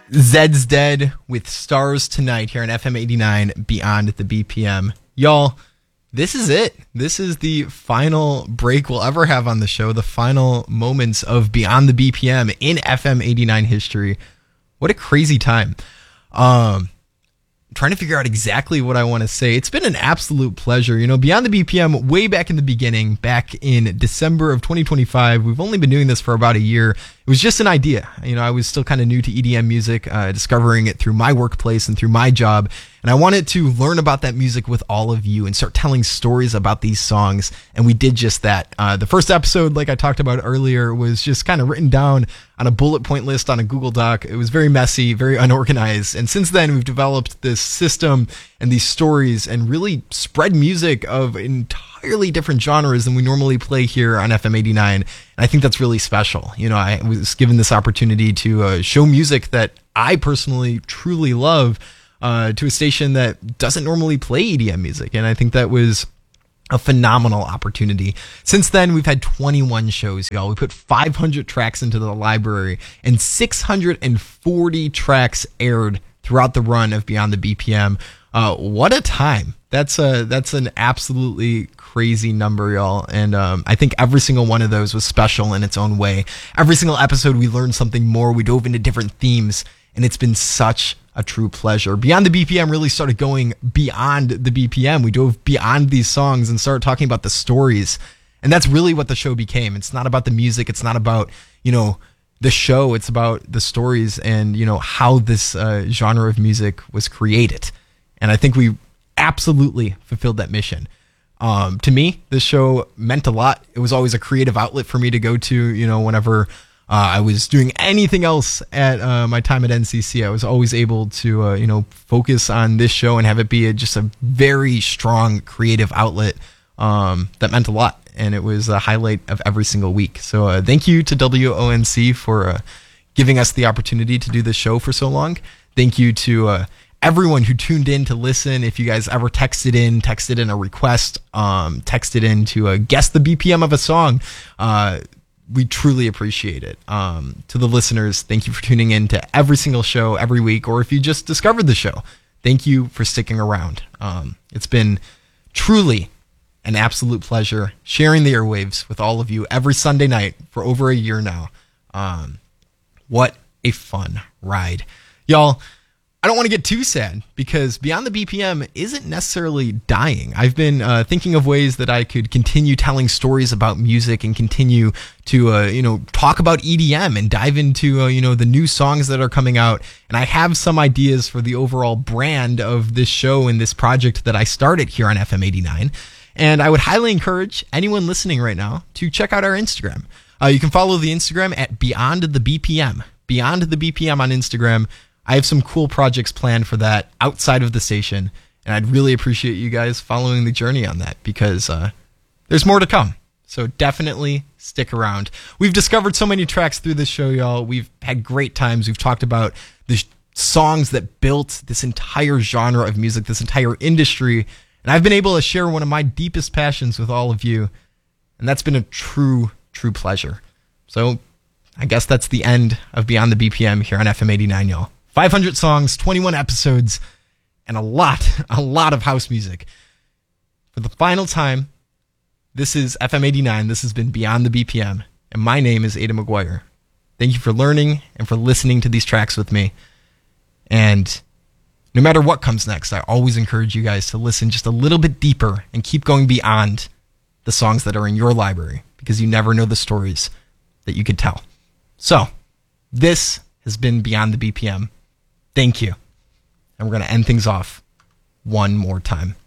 Zed's Dead with Stars Tonight here on FM 89 Beyond the BPM. Y'all, this is it. This is the final break we'll ever have on the show, the final moments of Beyond the BPM in FM 89 history. What a crazy time. Trying to figure out exactly what I want to say. It's been an absolute pleasure. You know, Beyond the BPM, way back in the beginning, back in December of 2025, we've only been doing this for about a year. It was just an idea. You know, I was still kind of new to EDM music, discovering it through my workplace and through my job. And I wanted to learn about that music with all of you and start telling stories about these songs. And we did just that. The first episode, like I talked about earlier, was just kind of written down on a bullet point list on a Google Doc. It was very messy, very unorganized. And since then, we've developed this system and these stories and really spread music of entirely different genres than we normally play here on FM 89. And I think that's really special. You know, I was given this opportunity to show music that I personally truly love to a station that doesn't normally play EDM music. And I think that was a phenomenal opportunity. Since then, we've had 21 shows, y'all. We put 500 tracks into the library and 640 tracks aired throughout the run of Beyond the BPM. What a time. That's an absolutely crazy number, y'all. And I think every single one of those was special in its own way. Every single episode, we learned something more. We dove into different themes, and it's been such a true pleasure. Beyond the BPM really started going beyond the BPM. We dove beyond these songs and started talking about the stories. And that's really what the show became. It's not about the music. It's not about, you know, the show. It's about the stories and, you know, how this genre of music was created. And I think we absolutely fulfilled that mission. To me, this show meant a lot. It was always a creative outlet for me to go to, you know, whenever I was doing anything else at my time at NCC. I was always able to, you know, focus on this show and have it be just a very strong creative outlet that meant a lot. And it was a highlight of every single week. So thank you to WONC for giving us the opportunity to do this show for so long. Thank you to everyone who tuned in to listen. If you guys ever texted in a request, texted in to guess the BPM of a song, we truly appreciate it. To the listeners, thank you for tuning in to every single show every week, or if you just discovered the show, thank you for sticking around. It's been truly an absolute pleasure sharing the airwaves with all of you every Sunday night for over a year now. What a fun ride. Y'all, I don't want to get too sad because Beyond the BPM isn't necessarily dying. I've been thinking of ways that I could continue telling stories about music and continue to, you know, talk about EDM and dive into, you know, the new songs that are coming out. And I have some ideas for the overall brand of this show and this project that I started here on FM 89. And I would highly encourage anyone listening right now to check out our Instagram. You can follow the Instagram at Beyond the BPM. Beyond the BPM on Instagram. I have some cool projects planned for that outside of the station, and I'd really appreciate you guys following the journey on that because there's more to come. So definitely stick around. We've discovered so many tracks through this show, y'all. We've had great times. We've talked about the songs that built this entire genre of music, this entire industry, and I've been able to share one of my deepest passions with all of you, and that's been a true pleasure. So I guess that's the end of Beyond the BPM here on FM 89, y'all. 500 songs, 21 episodes, and a lot of house music. For the final time, this is FM 89. This has been Beyond the BPM, and my name is Aidan McGuire. Thank you for learning and for listening to these tracks with me. And no matter what comes next, I always encourage you guys to listen just a little bit deeper and keep going beyond the songs that are in your library because you never know the stories that you could tell. So, this has been Beyond the BPM. Thank you. And we're going to end things off one more time.